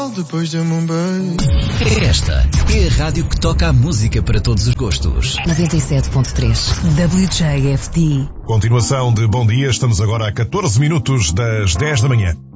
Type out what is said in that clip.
Depois de Mumbai. Esta é a rádio que toca a música para todos os gostos. 97.3 WJFD. Continuação de Bom Dia, estamos agora a 14 minutos das 10 da manhã.